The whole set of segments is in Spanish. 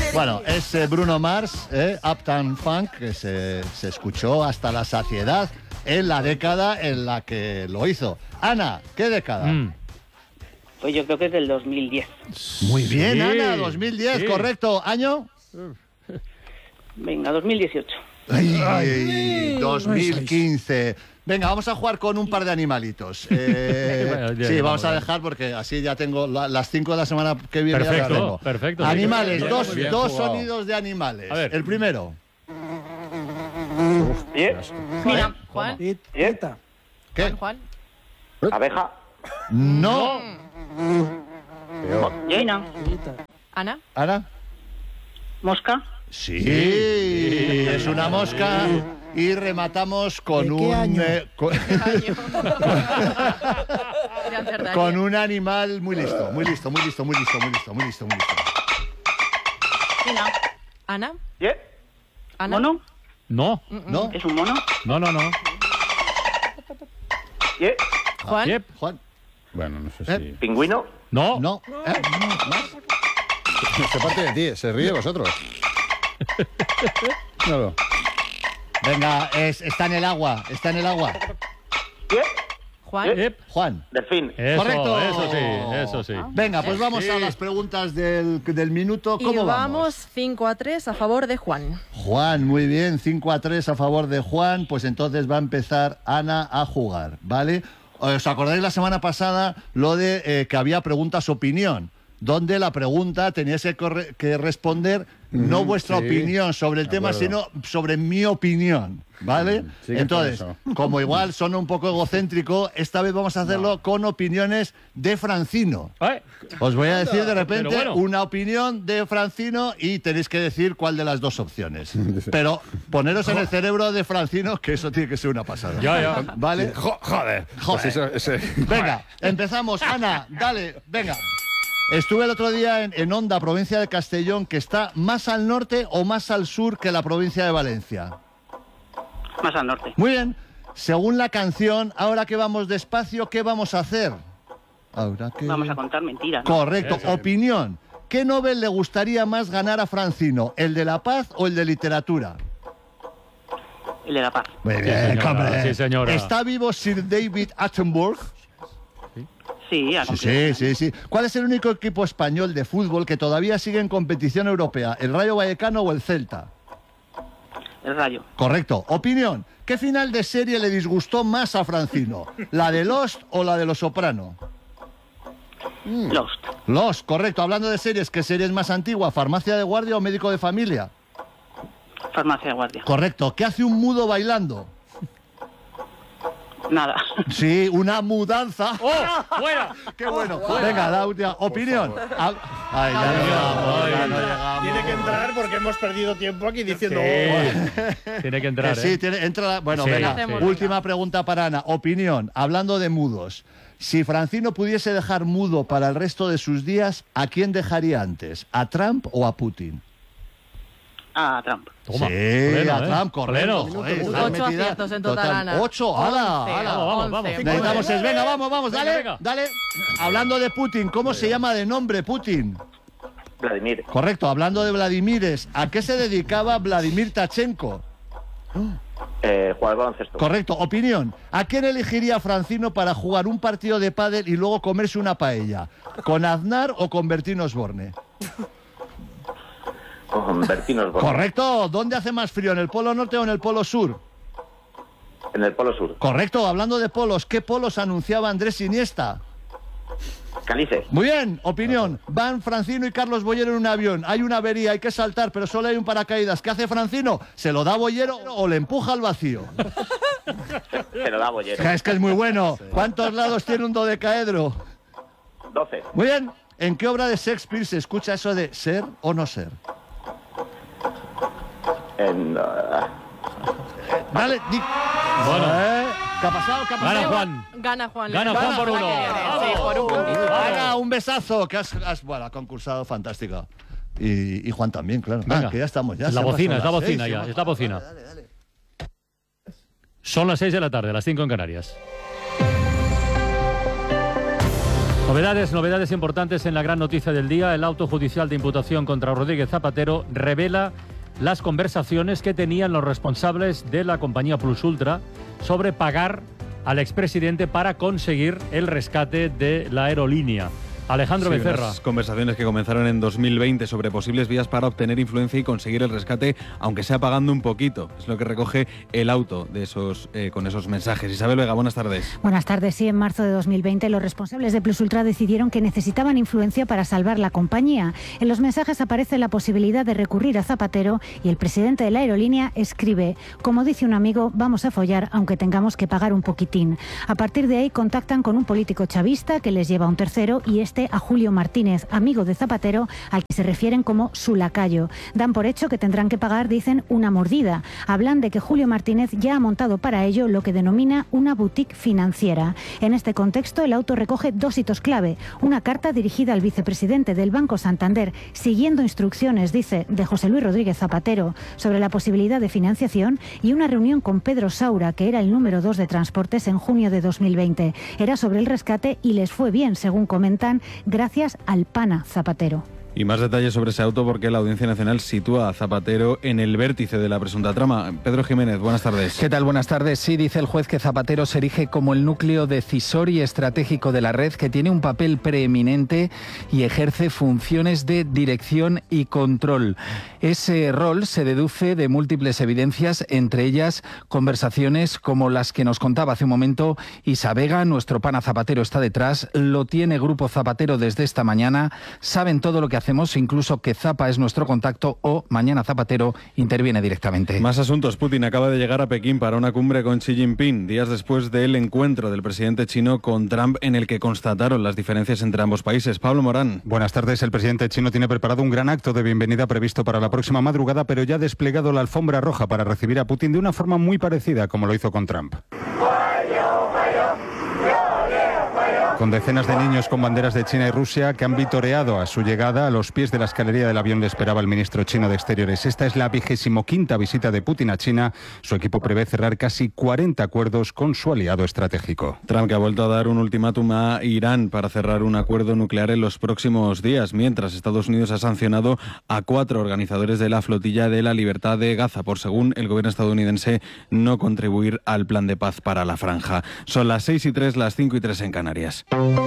Bueno, es Bruno Mars, Uptown Funk, que se escuchó hasta la saciedad en la década en la que lo hizo. Ana, ¿qué década? Pues yo creo que es del 2010. Muy bien, Ana, 2010, correcto. ¿Año? Venga, 2018. Ay, 2015. Venga, vamos a jugar con un par de animalitos. Sí, vamos a dejar porque así ya tengo las 5 de la semana que viene. Ya las tengo. Perfecto. Animales, dos sonidos de animales. A ver. El primero. Mira, Juan. ¿Qué? Juan. Abeja. No. Jaina. Ana. ¿Ana? Mosca. Sí, es una mosca. Y rematamos con con un animal muy listo. Mira. Ana. Ana. ¿Mono? No. ¿No? ¿Es un mono? No. Juan. Yep. Juan. Bueno, no sé si... ¿Pingüino? No. No. Se parte de ti, se ríe de vosotros. No. Venga, está en el agua. Juan. Yep. Juan. Delfín. Eso, Correcto. Eso sí. Venga, pues vamos a las preguntas del minuto. ¿Cómo Y vamos 5-3 a favor de Juan. Juan, muy bien, 5-3 a favor de Juan. Pues entonces va a empezar Ana a jugar, ¿vale? ¿Os acordáis la semana pasada lo de que había preguntas opinión? Donde la pregunta teníais que responder no vuestra opinión sobre el tema, sino sobre mi opinión, ¿vale? Entonces, como igual son un poco egocéntrico, esta vez vamos a hacerlo con opiniones de Francino. Os voy a decir de repente una opinión de Francino y tenéis que decir cuál de las dos opciones. Pero poneros en el cerebro de Francino, que eso tiene que ser una pasada. Ya. ¿Vale? Joder. Pues Venga, empezamos. Ana, dale, venga. Estuve el otro día en Onda, provincia de Castellón, que está más al norte o más al sur que la provincia de Valencia. Más al norte. Muy bien. Según la canción, ahora que vamos despacio, ¿qué vamos a hacer? Vamos a contar mentiras, ¿no? Correcto. Opinión. ¿Qué Nobel le gustaría más ganar a Francino? ¿El de la paz o el de literatura? El de la paz. Muy bien, hombre. Sí, señora. ¿Está vivo Sir David Attenborough? Sí. Sí. ¿Cuál es el único equipo español de fútbol que todavía sigue en competición europea? ¿El Rayo Vallecano o el Celta? El Rayo. Correcto. Opinión. ¿Qué final de serie le disgustó más a Francino? ¿La de Lost o la de Los Soprano? Lost, correcto. Hablando de series, ¿qué serie es más antigua? ¿Farmacia de guardia o médico de familia? Farmacia de guardia. Correcto. ¿Qué hace un mudo bailando? Nada. Sí, una mudanza. ¡Oh! ¡Fuera! ¡Qué bueno! Venga, la última opinión. Ay, ya no llegamos. Tiene que entrar porque hemos perdido tiempo aquí diciendo... Tiene que entrar, Sí, entra. Bueno, Sí, venga, sí. última pregunta para Ana. Opinión, hablando de mudos. Si Francino pudiese dejar mudo para el resto de sus días, ¿a quién dejaría antes? ¿A Trump o a Putin? A Trump. Toma. Sí, Pleno, a Trump, correcto. Pleno. Joder, estás 8 metida. aciertos en total, Ana. 8, ¡hala! 11, ¡hala! Vamos. Necesitamos venga, vamos, Venga, dale, venga. dale. Hablando de Putin, ¿cómo se llama de nombre Putin? Vladimir. Correcto, hablando de Vladimires, ¿a qué se dedicaba Vladimir Tachenko? Jugar baloncesto. Correcto, opinión. ¿A quién elegiría Francino para jugar un partido de pádel y luego comerse una paella? ¿Con Aznar o con Bertín Osborne? Con Bertín Osborne. Correcto, ¿dónde hace más frío, en el polo norte o en el polo sur? En el Polo Sur. Correcto, hablando de polos, ¿qué polos anunciaba Andrés Iniesta? Calice. Muy bien, opinión. Van Francino y Carlos Bollero en un avión. Hay una avería, hay que saltar, pero solo hay un paracaídas. ¿Qué hace Francino? ¿Se lo da a Bollero o le empuja al vacío? Se lo da Bollero. Es que es muy bueno. ¿Cuántos lados tiene un dodecaedro? 12. Muy bien. ¿En qué obra de Shakespeare se escucha eso de ser o no ser? En... Dale, Bueno. ¿Qué ha pasado? ¿Qué ha pasado? Gana Juan. Gana Juan. Gana Juan por uno. Sí, por un puntito. Ana, un besazo, que has concursado fantástico. Y Juan también, claro. Venga. Que ya estamos. Ya Es la se han bocina, es la pasado las bocina 6, ya, sí, es la bocina. Dale. Son las 6 de la tarde, las 5 en Canarias. Novedades importantes en la gran noticia del día. El auto judicial de imputación contra Rodríguez Zapatero revela las conversaciones que tenían los responsables de la compañía Plus Ultra sobre pagar al expresidente para conseguir el rescate de la aerolínea. Alejandro Becerra. Unas conversaciones que comenzaron en 2020 sobre posibles vías para obtener influencia y conseguir el rescate, aunque sea pagando un poquito. Es lo que recoge el auto de con esos mensajes. Isabel Vega, buenas tardes. Buenas tardes. Sí, en marzo de 2020 los responsables de Plus Ultra decidieron que necesitaban influencia para salvar la compañía. En los mensajes aparece la posibilidad de recurrir a Zapatero y el presidente de la aerolínea escribe: como dice un amigo, vamos a follar aunque tengamos que pagar un poquitín. A partir de ahí contactan con un político chavista que les lleva a un tercero y a Julio Martínez, amigo de Zapatero, al que se refieren como su lacayo. Dan por hecho que tendrán que pagar, dicen, una mordida. Hablan de que Julio Martínez ya ha montado para ello lo que denomina una boutique financiera. En este contexto, el auto recoge dos hitos clave: una carta dirigida al vicepresidente del Banco Santander, siguiendo instrucciones, dice, de José Luis Rodríguez Zapatero sobre la posibilidad de financiación, y una reunión con Pedro Saura, que era el número 2 de Transportes, en junio de 2020. Era sobre el rescate y les fue bien, según comentan, gracias al pana Zapatero. Y más detalles sobre ese auto porque la Audiencia Nacional sitúa a Zapatero en el vértice de la presunta trama. Pedro Jiménez, buenas tardes. ¿Qué tal? Buenas tardes. Sí, dice el juez que Zapatero se erige como el núcleo decisor y estratégico de la red, que tiene un papel preeminente y ejerce funciones de dirección y control. Ese rol se deduce de múltiples evidencias, entre ellas conversaciones como las que nos contaba hace un momento Isa Vega. Nuestro pana Zapatero está detrás, lo tiene Grupo Zapatero desde esta mañana, saben todo lo que hacemos, incluso que Zapa es nuestro contacto, o mañana Zapatero interviene directamente. Más asuntos. Putin acaba de llegar a Pekín para una cumbre con Xi Jinping, días después del encuentro del presidente chino con Trump, en el que constataron las diferencias entre ambos países. Pablo Morán. Buenas tardes. El presidente chino tiene preparado un gran acto de bienvenida previsto para la próxima madrugada, pero ya ha desplegado la alfombra roja para recibir a Putin de una forma muy parecida como lo hizo con Trump. Con decenas de niños con banderas de China y Rusia que han vitoreado a su llegada. A los pies de la escalería del avión le esperaba el ministro chino de Exteriores. Esta es la 25ª visita de Putin a China. Su equipo prevé cerrar casi 40 acuerdos con su aliado estratégico. Trump, que ha vuelto a dar un ultimátum a Irán para cerrar un acuerdo nuclear en los próximos días, mientras Estados Unidos ha sancionado a 4 organizadores de la flotilla de la libertad de Gaza por, según el gobierno estadounidense, no contribuir al plan de paz para la franja. Son las 6:03, las 5:03 en Canarias.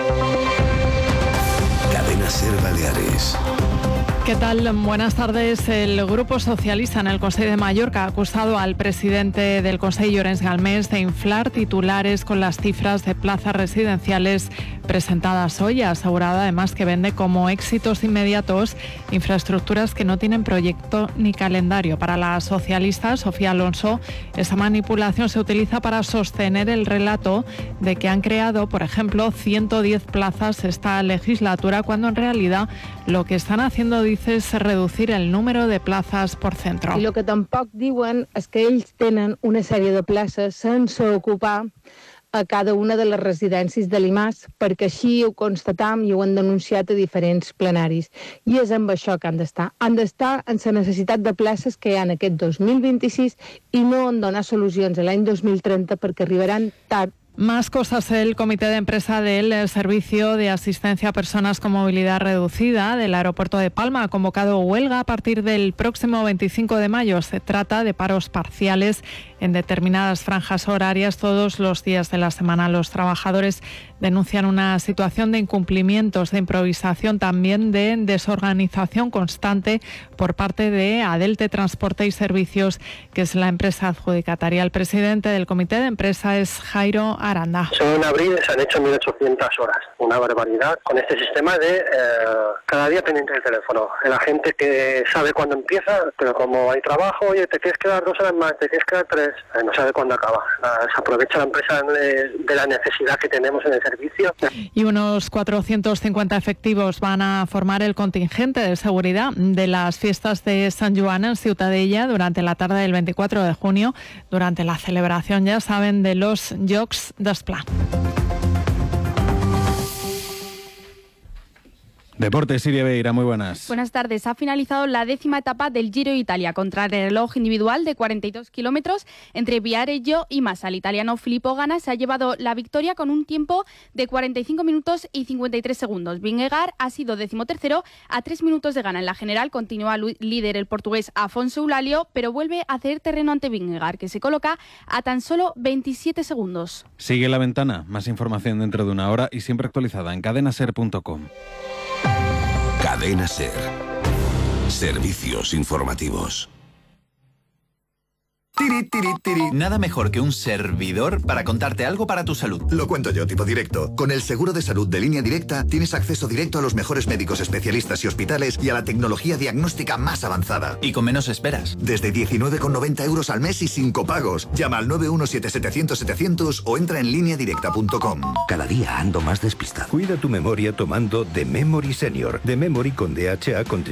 Cadena SER Baleares. ¿Qué tal? Buenas tardes. El Grupo Socialista en el Consell de Mallorca ha acusado al presidente del Consell, Llorenç Galmés, de inflar titulares con las cifras de plazas residenciales presentadas hoy. Ha asegurado además que vende como éxitos inmediatos infraestructuras que no tienen proyecto ni calendario. Para la socialista Sofía Alonso, esa manipulación se utiliza para sostener el relato de que han creado, por ejemplo, 110 plazas esta legislatura, cuando en realidad lo que están haciendo, dice, es reducir el número de plazas por centro. I el que tampoc diuen és que ells tenen una sèrie de places sense ocupar a cada una de les residències de l'IMAS, perquè així ho constatam i ho han denunciat a diferents plenaris. I és amb això que han d'estar. Han d'estar en la necessitat de places que hi ha en aquest 2026 i no en donar solucions a l'any 2030 perquè arribaran tard. Más cosas. El Comité de Empresa del Servicio de Asistencia a Personas con Movilidad Reducida del Aeropuerto de Palma ha convocado huelga a partir del próximo 25 de mayo. Se trata de paros parciales en determinadas franjas horarias todos los días de la semana. Los trabajadores denuncian una situación de incumplimientos, de improvisación, también de desorganización constante por parte de Adelte Transporte y Servicios, que es la empresa adjudicataria. El presidente del Comité de Empresa es Jairo Aranda. Solo en abril se han hecho 1.800 horas, una barbaridad, con este sistema de cada día pendiente del teléfono. La gente que sabe cuándo empieza, pero como hay trabajo, oye, te quieres quedar 2 horas más, te quieres quedar 3, no sabe cuándo acaba. Se aprovecha la empresa de la necesidad que tenemos en el servicio. Y unos 450 efectivos van a formar el contingente de seguridad de las fiestas de San Joan en Ciutadella durante la tarde del 24 de junio, durante la celebración, ya saben, de los Jocs d'Esplà. Deportes, Siria Beira, muy buenas. Buenas tardes. Ha finalizado la 10ª etapa del Giro de Italia, contrarreloj individual de 42 kilómetros entre Viareggio y Massa. El italiano Filippo Ganna se ha llevado la victoria con un tiempo de 45 minutos y 53 segundos. Vingegaard ha sido 13º a 3 minutos de Ganna. En la general continúa líder el portugués Afonso Eulalio, pero vuelve a ceder terreno ante Vingegaard, que se coloca a tan solo 27 segundos. Sigue La Ventana. Más información dentro de una hora y siempre actualizada en cadenaser.com. Cadena Ser. Servicios informativos. Nada mejor que un servidor para contarte algo para tu salud. Lo cuento yo, tipo directo. Con el seguro de salud de Línea Directa tienes acceso directo a los mejores médicos especialistas y hospitales y a la tecnología diagnóstica más avanzada. Y con menos esperas. Desde 19,90 € al mes y sin copagos. Llama al 917-700-700 o entra en lineadirecta.com. Cada día ando más despistado. Cuida tu memoria tomando The Memory Senior. The Memory con DHA contribuye